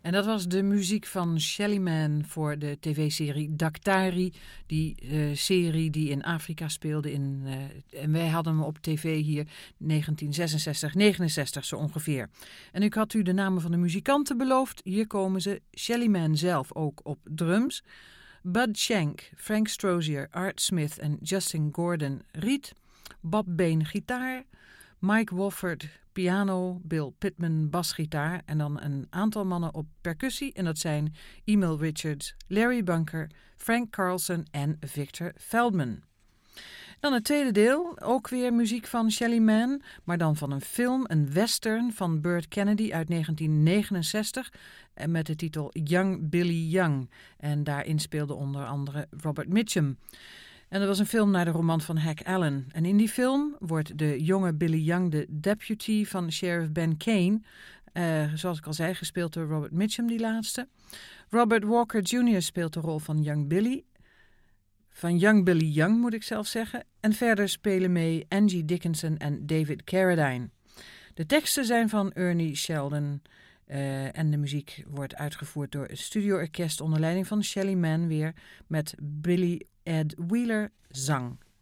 En dat was de muziek van Shelly Man voor de tv-serie Daktari. Die serie die in Afrika speelde. En wij hadden hem op tv hier 1966, 69 zo ongeveer. En ik had u de namen van de muzikanten beloofd. Hier komen ze. Shelly Man zelf ook op drums. Bud Shank, Frank Strozier, Art Smith en Justin Gordon riet. Bob Bain gitaar. Mike Wofford piano, Bill Pittman basgitaar en dan een aantal mannen op percussie. En dat zijn Emil Richards, Larry Bunker, Frank Carlson en Victor Feldman. Dan het tweede deel, ook weer muziek van Shelly Man, maar dan van een film, een western van Burt Kennedy uit 1969 met de titel Young Billy Young. En daarin speelde onder andere Robert Mitchum. En dat was een film naar de roman van Hack Allen. En in die film wordt de jonge Billy Young de deputy van sheriff Ben Kane. Zoals ik al zei, gespeeld door Robert Mitchum, die laatste. Robert Walker Jr. speelt de rol van Young Billy. Van Young Billy Young moet ik zelf zeggen. En verder spelen mee Angie Dickinson en David Carradine. De teksten zijn van Ernie Sheldon. En de muziek wordt uitgevoerd door een studioorkest onder leiding van Shelly Man weer met Billy Ed Wheeler zang.